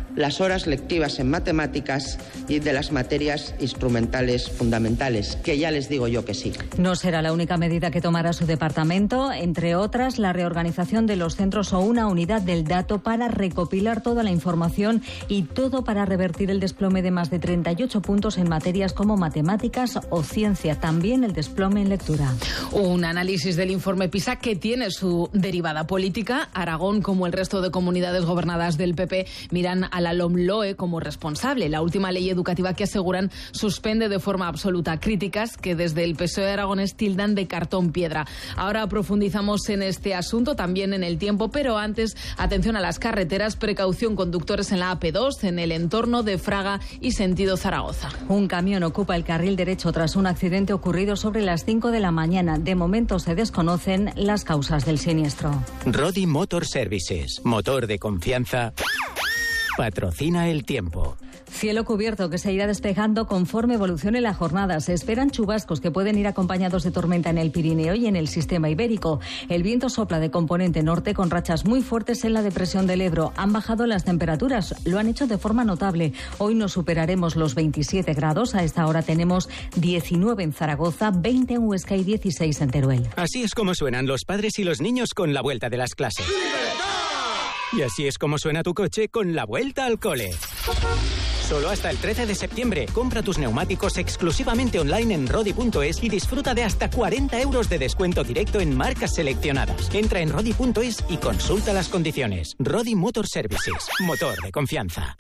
las horas lectivas en matemáticas y de las materias instrumentales fundamentales, que ya les digo yo que sí. No será la única medida que tomará su departamento, entre otras la reorganización de los centros o una unidad del dato para recopilar toda la información y todo para revertir el desplome de más de 38 puntos en materias como matemáticas o ciencia, también el desplome en lectura. Un análisis del informe PISA que tiene su derivada política. Aragón, como el resto de comunidades gobernadas del PP, miran a la LOMLOE como responsable. La última ley educativa que aseguran suspende de forma absoluta. Críticas que desde el PSOE aragonés tildan de cartón piedra. Ahora profundizamos en este asunto, también en el tiempo, pero antes, atención a las carreteras, precaución conductores en la AP2, en el entorno de Fraga y sentido Zaragoza. Un camión ocupa el carril derecho tras un accidente ocurrido sobre las 5 de la mañana. De momento se desconocen las causas del siniestro. Rodi Motor Services, motor de confianza, patrocina el tiempo. Cielo cubierto que se irá despejando conforme evolucione la jornada. Se esperan chubascos que pueden ir acompañados de tormenta en el Pirineo y en el sistema ibérico. El viento sopla de componente norte con rachas muy fuertes en la depresión del Ebro. Han bajado las temperaturas, lo han hecho de forma notable. Hoy no superaremos los 27 grados. A esta hora tenemos 19 en Zaragoza, 20 en Huesca y 16 en Teruel. Así es como suenan los padres y los niños con la vuelta de las clases. Y así es como suena tu coche con la vuelta al cole. Solo hasta el 13 de septiembre. Compra tus neumáticos exclusivamente online en Rodi.es y disfruta de hasta 40 euros de descuento directo en marcas seleccionadas. Entra en Rodi.es y consulta las condiciones. Rodi Motor Services. Motor de confianza.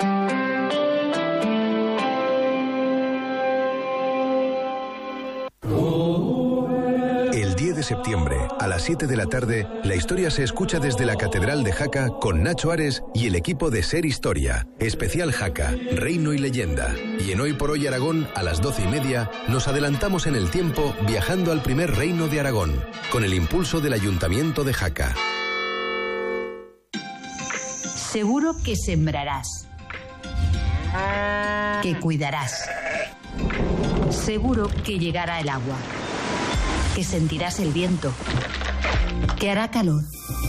El 10 de septiembre, a las 7 de la tarde, la historia se escucha desde la Catedral de Jaca con Nacho Ares y el equipo de Ser Historia. Especial Jaca, Reino y Leyenda. Y en Hoy por Hoy Aragón, a las 12:30, nos adelantamos en el tiempo viajando al primer reino de Aragón, con el impulso del Ayuntamiento de Jaca. Seguro que sembrarás, que cuidarás. Seguro que llegará el agua, que sentirás el viento, que hará calor.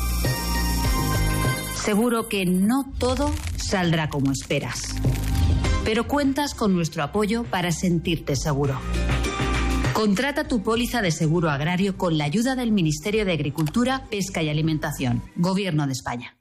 Seguro que no todo saldrá como esperas, pero cuentas con nuestro apoyo para sentirte seguro. Contrata tu póliza de seguro agrario con la ayuda del Ministerio de Agricultura, Pesca y Alimentación, Gobierno de España.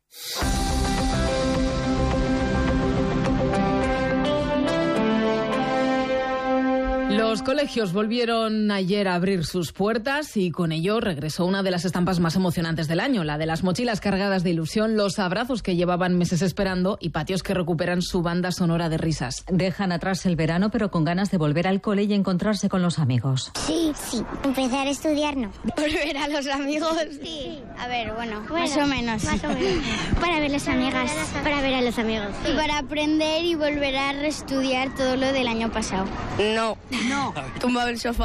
Los colegios volvieron ayer a abrir sus puertas y con ello regresó una de las estampas más emocionantes del año, la de las mochilas cargadas de ilusión, los abrazos que llevaban meses esperando y patios que recuperan su banda sonora de risas. Dejan atrás el verano, pero con ganas de volver al cole y encontrarse con los amigos. Sí. Empezar a estudiar, no. Volver a los amigos. Sí. A ver, bueno, más o menos. Para ver las amigas. Para ver a los amigos. Y para aprender y volver a reestudiar todo lo del año pasado. No. Tumbado el sofá.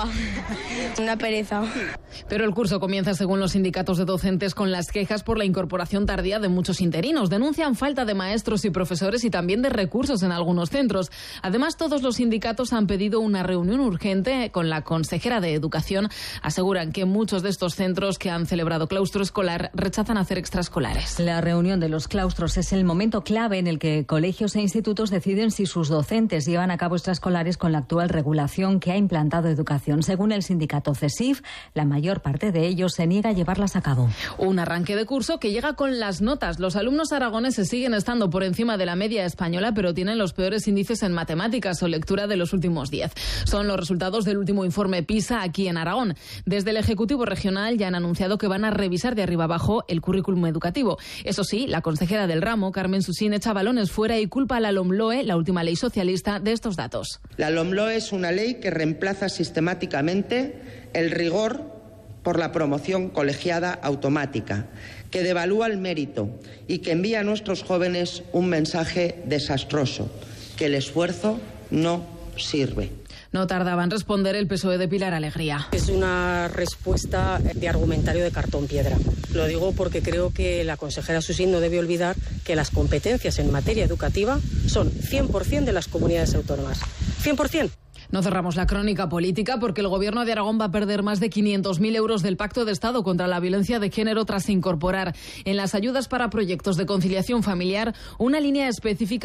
Una pereza. Pero el curso comienza, según los sindicatos de docentes, con las quejas por la incorporación tardía de muchos interinos. Denuncian falta de maestros y profesores y también de recursos en algunos centros. Además, todos los sindicatos han pedido una reunión urgente con la consejera de Educación. Aseguran que muchos de estos centros que han celebrado claustro escolar rechazan hacer extraescolares. La reunión de los claustros es el momento clave en el que colegios e institutos deciden si sus docentes llevan a cabo extraescolares con la actual regulación que ha implantado Educación. Según el sindicato CESIF, la mayor parte de ellos se niega a llevarlas a cabo. Un arranque de curso que llega con las notas. Los alumnos aragoneses siguen estando por encima de la media española, pero tienen los peores índices en matemáticas o lectura de los últimos 10. Son los resultados del último informe PISA aquí en Aragón. Desde el Ejecutivo Regional ya han anunciado que van a revisar de arriba abajo el currículum educativo. Eso sí, la consejera del ramo, Carmen Susín, echa balones fuera y culpa a la LOMLOE, la última ley socialista, de estos datos. La LOMLOE es una ley que reemplaza sistemáticamente el rigor por la promoción colegiada automática, que devalúa el mérito y que envía a nuestros jóvenes un mensaje desastroso, que el esfuerzo no sirve. No tardaba en responder el PSOE de Pilar Alegría. Es una respuesta de argumentario de cartón piedra. Lo digo porque creo que la consejera Susín no debe olvidar que las competencias en materia educativa son 100% de las comunidades autónomas. 100%. No cerramos la crónica política porque el Gobierno de Aragón va a perder más de 500.000 euros del Pacto de Estado contra la violencia de género tras incorporar en las ayudas para proyectos de conciliación familiar una línea específica